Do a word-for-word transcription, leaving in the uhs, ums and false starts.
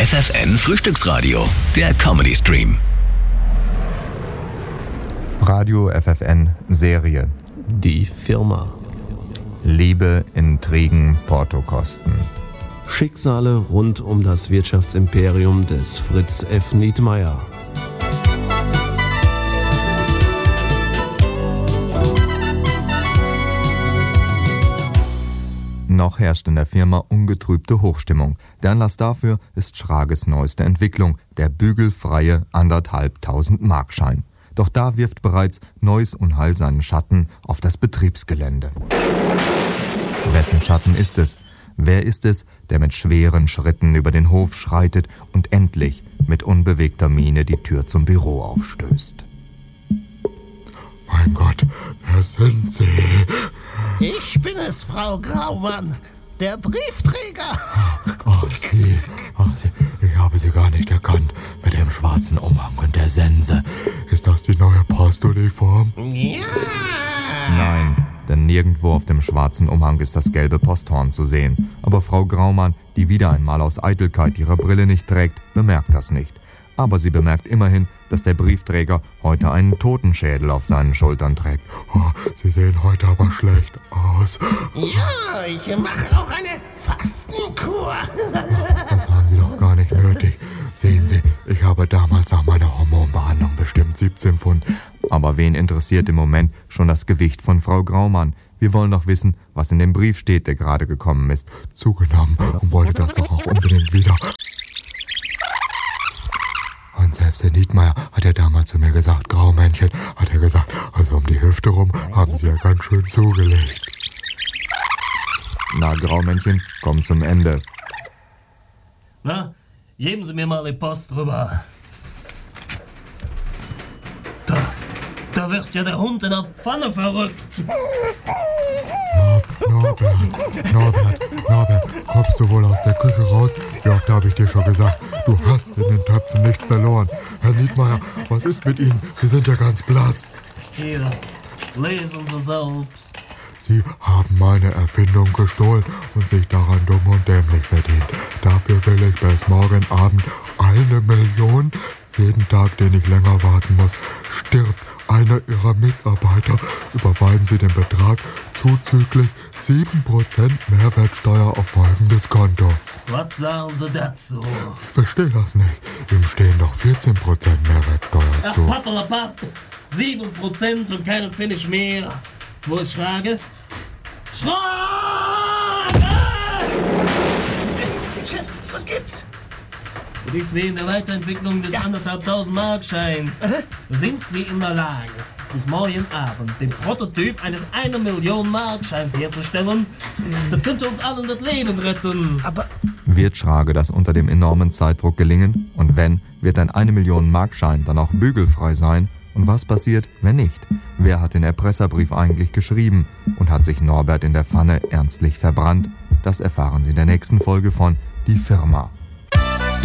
F F N Frühstücksradio, der Comedy-Stream. Radio F F N Serie. Die Firma. Liebe, Intrigen, Portokosten. Schicksale rund um das Wirtschaftsimperium des Fritz F. Niedmeyer. Noch herrscht in der Firma ungetrübte Hochstimmung. Der Anlass dafür ist Schrages neueste Entwicklung, der bügelfreie anderthalbtausend Markschein. Doch da wirft bereits neues Unheil seinen Schatten auf das Betriebsgelände. Wessen Schatten ist es? Wer ist es, der mit schweren Schritten über den Hof schreitet und endlich mit unbewegter Miene die Tür zum Büro aufstößt? Mein Gott, wer sind Sie? Ich bin es, Frau Graumann, der Briefträger. Ach, Sie, ach, Sie, ich habe Sie gar nicht erkannt. Mit dem schwarzen Umhang und der Sense. Ist das die neue Postuniform? Ja. Nein, denn nirgendwo auf dem schwarzen Umhang ist das gelbe Posthorn zu sehen. Aber Frau Graumann, die wieder einmal aus Eitelkeit ihre Brille nicht trägt, bemerkt das nicht. Aber sie bemerkt immerhin, dass der Briefträger heute einen Totenschädel auf seinen Schultern trägt. Oh, Sie sehen heute aber schlecht aus. Ja, ich mache auch eine Fastenkur. Das haben Sie doch gar nicht nötig. Sehen Sie, ich habe damals nach meiner Hormonbehandlung bestimmt siebzehn Pfund. Aber wen interessiert im Moment schon das Gewicht von Frau Graumann? Wir wollen doch wissen, was in dem Brief steht, der gerade gekommen ist. Zugenommen und wollte das doch auch unbedingt wieder. Und selbst Herr Niedmeyer hat ja damals zu mir gesagt, Graumännchen, hat er gesagt, also um die Hüfte rum haben Sie ja ganz schön zugelegt. Na, Graumännchen, komm zum Ende. Na, geben Sie mir mal die Post rüber. Da, da wird ja der Hund in der Pfanne verrückt. Norbert, Norbert, Norbert, kommst du wohl aus der Küche raus? Wie oft habe ich dir schon gesagt, du hast in den Töpfen nichts verloren. Herr Niedmeyer, was ist mit Ihnen? Sie sind ja ganz blass. Hier, lesen Sie selbst. Sie haben meine Erfindung gestohlen und sich daran dumm und dämlich verdient. Dafür will ich bis morgen Abend eine Million. Jeden Tag, den ich länger warten muss, stirbt einer Ihrer Mitarbeiter. Überweisen Sie den Betrag zuzüglich sieben Prozent Mehrwertsteuer auf folgendes Konto. Was sagen Sie dazu? Ich verstehe das nicht. Ihm stehen doch vierzehn Prozent Mehrwertsteuer Ach, zu. pappelapapp. sieben Prozent und keinen Pfennig mehr. Wo ist Schrage? Schrage! Chef, was gibt's? Dies wegen der Weiterentwicklung des Ja. anderthalbtausend Markscheins. Aha. Sind Sie in der Lage, bis morgen Abend den Prototyp eines eine Million Markscheins herzustellen? Das könnte uns allen das Leben retten. Aber Wird Schrage das unter dem enormen Zeitdruck gelingen? Und wenn, wird ein eine Million Markschein dann auch bügelfrei sein? Und was passiert, wenn nicht? Wer hat den Erpresserbrief eigentlich geschrieben? Und hat sich Norbert in der Pfanne ernstlich verbrannt? Das erfahren Sie in der nächsten Folge von Die Firma.